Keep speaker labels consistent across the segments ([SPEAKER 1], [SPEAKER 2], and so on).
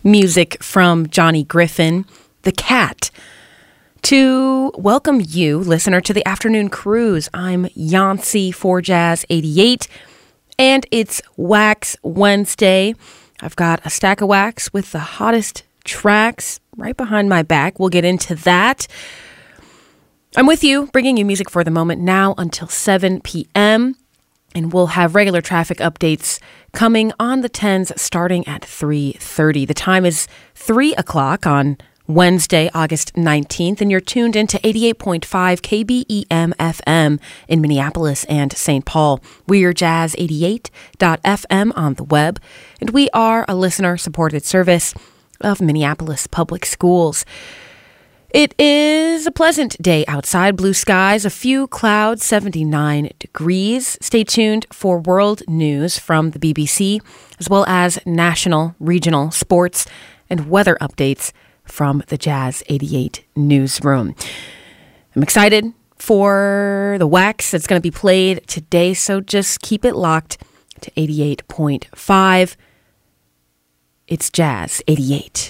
[SPEAKER 1] music from Johnny Griffin, The Cat. To welcome you, listener, to the Afternoon Cruise. I'm Yancy for Jazz 88, and it's Wax Wednesday. I've got a stack of wax with the hottest tracks right behind my back. We'll get into that. I'm with you, bringing you music for the moment now until 7 p.m., and we'll have regular traffic updates coming on the 10s starting at 3:30. The time is 3 o'clock on Wednesday, August 19th, and you're tuned into 88.5 KBEM FM in Minneapolis and St. Paul. We're jazz88.fm on the web, and we are a listener-supported service of Minneapolis Public Schools. It is a pleasant day outside, blue skies, a few clouds, 79 degrees. Stay tuned for world news from the BBC, as well as national, regional, sports, and weather updates from the Jazz 88 newsroom. I'm excited for the wax that's going to be played today, so just keep it locked to 88.5. It's Jazz 88.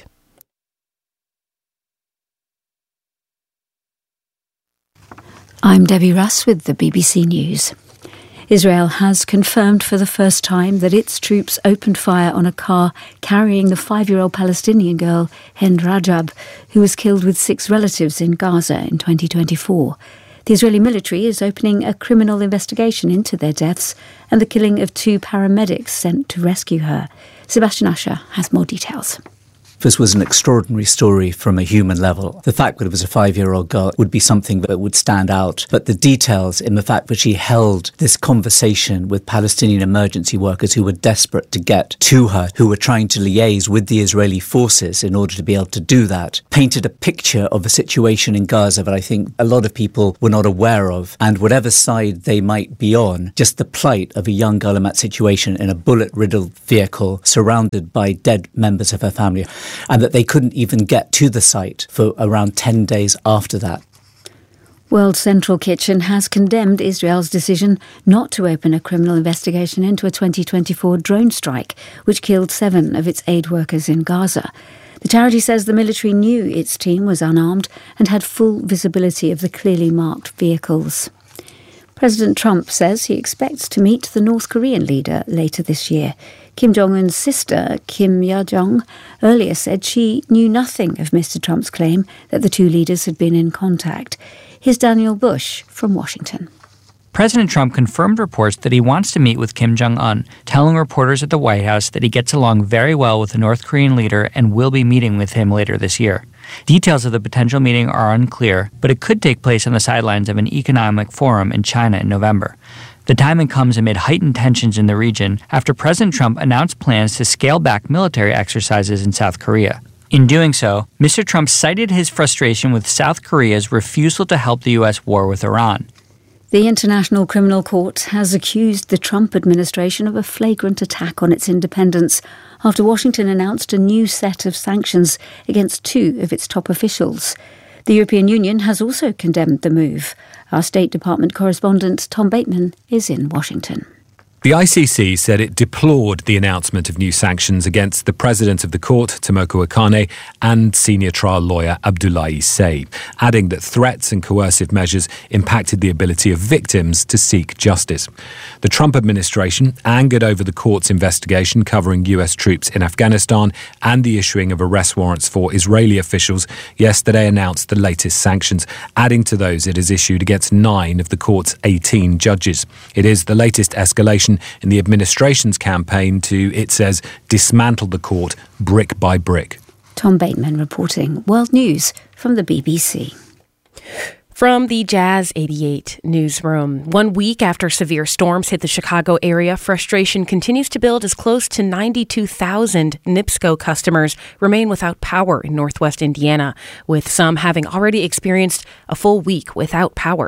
[SPEAKER 2] I'm Debbie Russ with the BBC News. Israel has confirmed for the first time that its troops opened fire on a car carrying the 5-year-old Palestinian girl, Hind Rajab, who was killed with 6 relatives in Gaza in 2024. The Israeli military is opening a criminal investigation into their deaths and the killing of 2 paramedics sent to rescue her. Sebastian Usher has more details.
[SPEAKER 3] This was an extraordinary story from a human level. The fact that it was a 5-year-old girl would be something that would stand out. But the details in the fact that she held this conversation with Palestinian emergency workers who were desperate to get to her, who were trying to liaise with the Israeli forces in order to be able to do that, painted a picture of a situation in Gaza that I think a lot of people were not aware of. And whatever side they might be on, just the plight of a young girl in that situation in a bullet-riddled vehicle surrounded by dead members of her family, and that they couldn't even get to the site for around 10 days after that.
[SPEAKER 2] World Central Kitchen has condemned Israel's decision not to open a criminal investigation into a 2024 drone strike, which killed 7 of its aid workers in Gaza. The charity says the military knew its team was unarmed and had full visibility of the clearly marked vehicles. President Trump says he expects to meet the North Korean leader later this year. Kim Jong-un's sister, Kim Yo-jong, earlier said she knew nothing of Mr. Trump's claim that the 2 leaders had been in contact. Here's Daniel Bush from Washington.
[SPEAKER 4] President Trump confirmed reports that he wants to meet with Kim Jong-un, telling reporters at the White House that he gets along very well with the North Korean leader and will be meeting with him later this year. Details of the potential meeting are unclear, but it could take place on the sidelines of an economic forum in China in November. The timing comes amid heightened tensions in the region after President Trump announced plans to scale back military exercises in South Korea. In doing so, Mr. Trump cited his frustration with South Korea's refusal to help the U.S. war with Iran.
[SPEAKER 2] The International Criminal Court has accused the Trump administration of a flagrant attack on its independence after Washington announced a new set of sanctions against 2 of its top officials. The European Union has also condemned the move. Our State Department correspondent Tom Bateman is in Washington.
[SPEAKER 5] The ICC said it deplored the announcement of new sanctions against the president of the court, Tomoko Akane, and senior trial lawyer Abdoulaye Say, adding that threats and coercive measures impacted the ability of victims to seek justice. The Trump administration, angered over the court's investigation covering US troops in Afghanistan and the issuing of arrest warrants for Israeli officials, yesterday announced the latest sanctions, adding to those it has issued against 9 of the court's 18 judges. It is the latest escalation in the administration's campaign to, it says, dismantle the court brick by brick.
[SPEAKER 2] Tom Bateman reporting. World News from the BBC.
[SPEAKER 1] From the Jazz 88 newsroom. 1 week after severe storms hit the Chicago area, frustration continues to build as close to 92,000 NIPSCO customers remain without power in northwest Indiana, with some having already experienced a full week without power.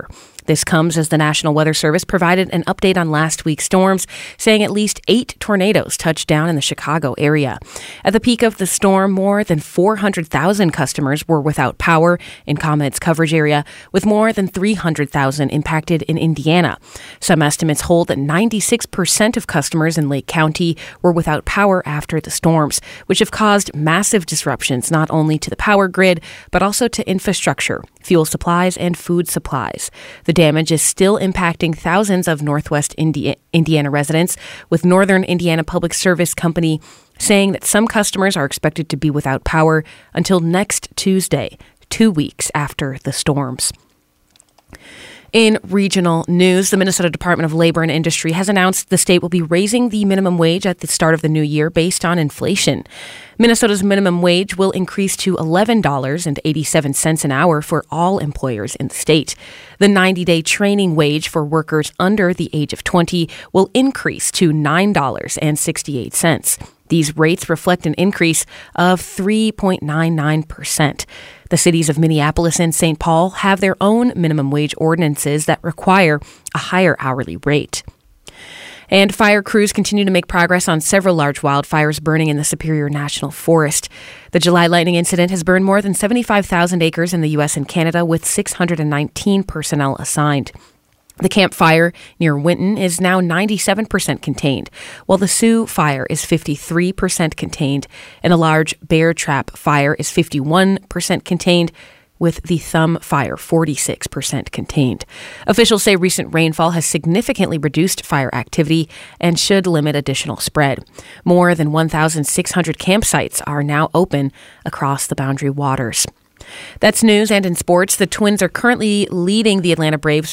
[SPEAKER 1] This comes as the National Weather Service provided an update on last week's storms, saying at least 8 tornadoes touched down in the Chicago area. At the peak of the storm, more than 400,000 customers were without power in ComEd's coverage area, with more than 300,000 impacted in Indiana. Some estimates hold that 96% of customers in Lake County were without power after the storms, which have caused massive disruptions not only to the power grid, but also to infrastructure, fuel supplies, and food supplies. The damage is still impacting thousands of Northwest Indiana residents, with Northern Indiana Public Service Company saying that some customers are expected to be without power until next Tuesday, 2 weeks after the storms. In regional news, the Minnesota Department of Labor and Industry has announced the state will be raising the minimum wage at the start of the new year based on inflation. Minnesota's minimum wage will increase to $11.87 an hour for all employers in the state. The 90-day training wage for workers under the age of 20 will increase to $9.68. These rates reflect an increase of 3.99%. The cities of Minneapolis and St. Paul have their own minimum wage ordinances that require a higher hourly rate. And fire crews continue to make progress on several large wildfires burning in the Superior National Forest. The July lightning incident has burned more than 75,000 acres in the U.S. and Canada, with 619 personnel assigned. The Camp Fire near Winton is now 97% contained, while the Sioux Fire is 53% contained, and the large Bear Trap Fire is 51% contained, with the Thumb Fire 46% contained. Officials say recent rainfall has significantly reduced fire activity and should limit additional spread. More than 1,600 campsites are now open across the Boundary Waters. That's news. And in sports, the Twins are currently leading the Atlanta Braves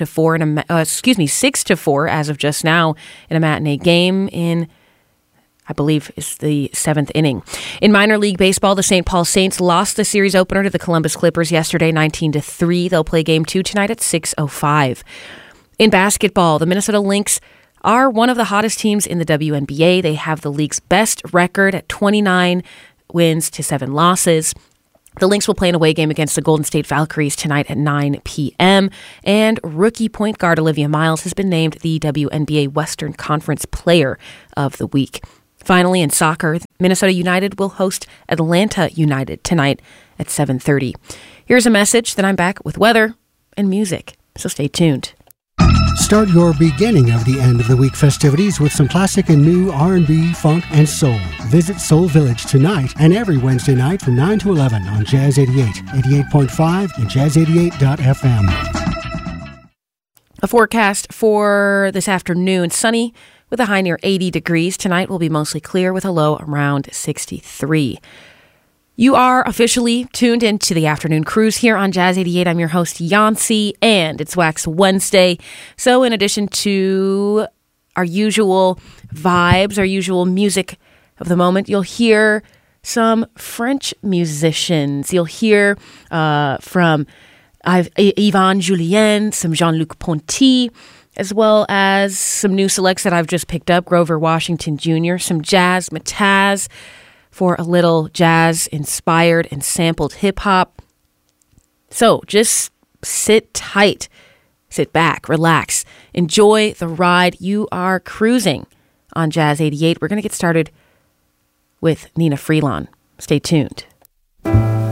[SPEAKER 1] 6-4 as of just now in a matinee game in, I believe, is the 7th inning. In minor league baseball, the St. Paul Saints lost the series opener to the Columbus Clippers yesterday, 19-3. They'll play game 2 tonight at 6:05. In basketball, the Minnesota Lynx are one of the hottest teams in the WNBA. They have the league's best record at 29 wins to 7 losses. The Lynx will play an away game against the Golden State Valkyries tonight at 9 p.m. And rookie point guard Olivia Miles has been named the WNBA Western Conference Player of the Week. Finally, in soccer, Minnesota United will host Atlanta United tonight at 7:30. Here's a message, then I'm back with weather and music, so stay tuned.
[SPEAKER 6] Start your beginning of the end of the week festivities with some classic and new R&B, funk, and soul. Visit Soul Village tonight and every Wednesday night from 9 to 11 on Jazz 88, 88.5, and jazz88.fm.
[SPEAKER 1] A forecast for this afternoon: sunny with a high near 80 degrees. Tonight will be mostly clear with a low around 63. You are officially tuned into the Afternoon Cruise here on Jazz 88. I'm your host, Yancy, and it's Wax Wednesday. So in addition to our usual vibes, our usual music of the moment, you'll hear some French musicians. You'll hear from Yvan Julien, some Jean-Luc Ponty, as well as some new selects that I've just picked up, Grover Washington Jr., some Jazz Mataz, for a little jazz-inspired and sampled hip-hop. So just sit tight, sit back, relax, enjoy the ride. You are cruising on Jazz 88. We're going to get started with Nina Freelon. Stay tuned.